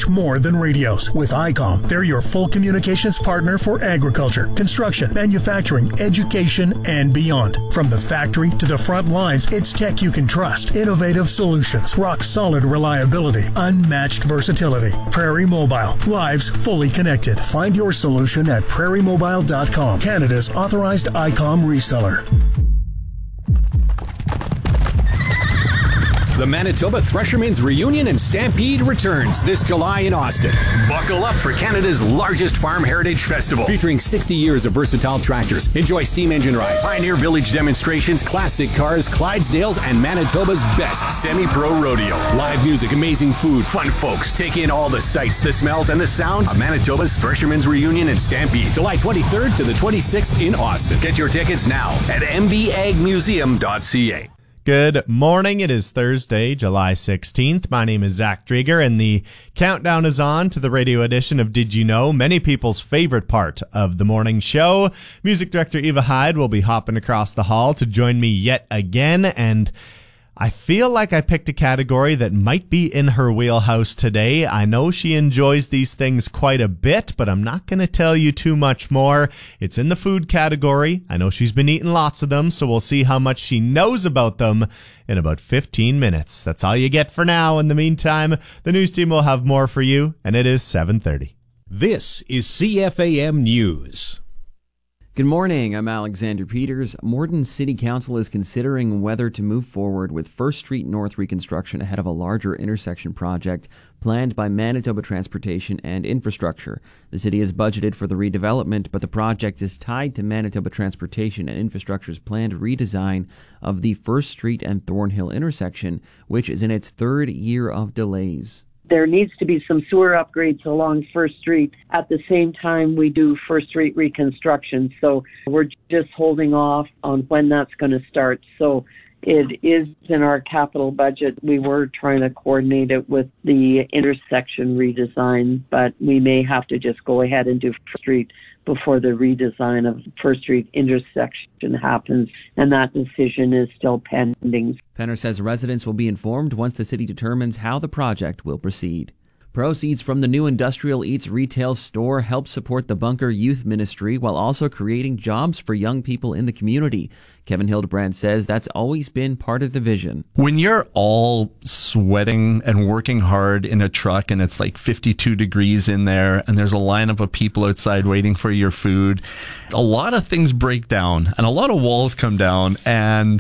much more than radios. With ICOM, they're your full communications partner for agriculture, construction, manufacturing, education, and beyond. From the factory to the front lines, it's tech you can trust. Innovative solutions, rock-solid reliability, unmatched versatility. Prairie Mobile, lives fully connected. Find your solution at prairiemobile.com, Canada's authorized ICOM reseller. The Manitoba Threshermen's Reunion and Stampede returns this July in Austin. Buckle up for Canada's largest farm heritage festival, featuring 60 years of versatile tractors. Enjoy steam engine rides, Pioneer Village demonstrations, classic cars, Clydesdales, and Manitoba's best semi-pro rodeo. Live music, amazing food, fun folks. Take in all the sights, the smells, and the sounds of Manitoba's Threshermen's Reunion and Stampede, July 23rd to the 26th in Austin. Get your tickets now at mbagmuseum.ca. Good morning. It is Thursday, July 16th. My name is Zach Drieger, and the countdown is on to the radio edition of Did You Know? Many people's favorite part of the morning show. Music director Eva Hyde will be hopping across the hall to join me yet again, and I feel like I picked a category that might be in her wheelhouse today. I know she enjoys these things quite a bit, but I'm not going to tell you too much more. It's in the food category. I know she's been eating lots of them, so we'll see how much she knows about them in about 15 minutes. That's all you get for now. In the meantime, the news team will have more for you, and it is 7:30. This is CFAM News. Good morning, I'm Alexander Peters. Morden City Council is considering whether to move forward with First Street North reconstruction ahead of a larger intersection project planned by Manitoba Transportation and Infrastructure. The city has budgeted for the redevelopment, but the project is tied to Manitoba Transportation and Infrastructure's planned redesign of the First Street and Thornhill intersection, which is in its third year of delays. There needs to be some sewer upgrades along First Street at the same time we do First Street reconstruction. So we're just holding off on when that's going to start. So it is in our capital budget. We were trying to coordinate it with the intersection redesign, but we may have to just go ahead and do First Street before the redesign of First Street intersection happens, and that decision is still pending. Penner says residents will be informed once the city determines how the project will proceed. Proceeds from the new Industrial Eats retail store help support the Bunker Youth Ministry while also creating jobs for young people in the community. Kevin Hildebrand says that's always been part of the vision. When you're all sweating and working hard in a truck and it's like 52 degrees in there and there's a lineup of people outside waiting for your food, a lot of things break down and a lot of walls come down, and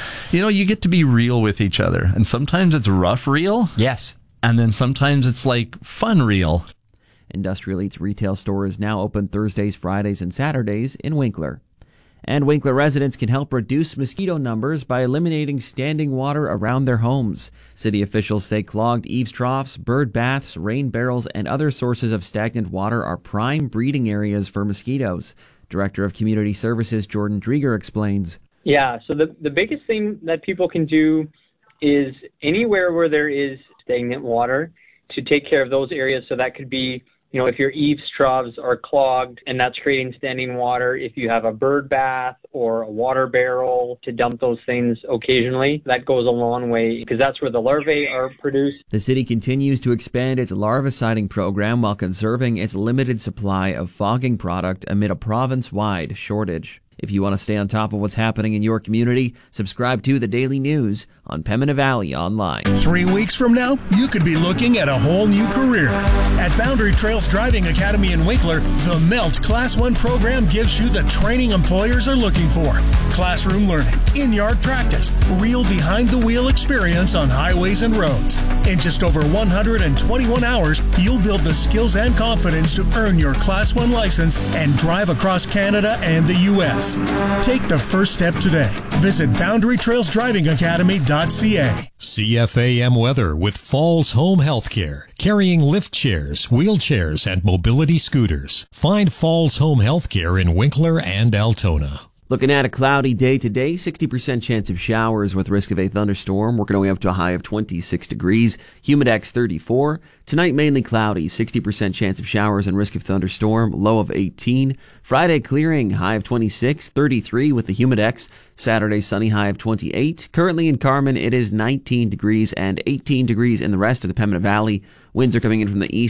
you get to be real with each other. And sometimes it's rough real. Yes. And then sometimes it's like fun real. Industrial Eats retail store is now open Thursdays, Fridays, and Saturdays in Winkler. And Winkler residents can help reduce mosquito numbers by eliminating standing water around their homes. City officials say clogged eaves troughs, bird baths, rain barrels, and other sources of stagnant water are prime breeding areas for mosquitoes. Director of Community Services Jordan Drieger explains. Yeah, so the biggest thing that people can do is anywhere where there is stagnant water to take care of those areas. So that could be, if your eaves troughs are clogged and that's creating standing water, if you have a bird bath or a water barrel to dump those things occasionally, that goes a long way because that's where the larvae are produced. The city continues to expand its larviciding program while conserving its limited supply of fogging product amid a province-wide shortage. If you want to stay on top of what's happening in your community, subscribe to The Daily News on Pembina Valley Online. 3 weeks from now, you could be looking at a whole new career. At Boundary Trails Driving Academy in Winkler, the MELT Class 1 program gives you the training employers are looking for. Classroom learning, in-yard practice, real behind-the-wheel experience on highways and roads. In just over 121 hours, you'll build the skills and confidence to earn your Class 1 license and drive across Canada and the U.S. Take the first step today. Visit BoundaryTrailsDrivingAcademy.ca. CFAM weather with Falls Home Healthcare, carrying lift chairs, wheelchairs, and mobility scooters. Find Falls Home Healthcare in Winkler and Altona. Looking at a cloudy day today, 60% chance of showers with risk of a thunderstorm, working our way up to a high of 26 degrees, humidex 34. Tonight, mainly cloudy, 60% chance of showers and risk of thunderstorm, low of 18. Friday, clearing, high of 26, 33 with the humidex. Saturday, sunny, high of 28. Currently in Carman, it is 19 degrees and 18 degrees in the rest of the Pembina Valley. Winds are coming in from the east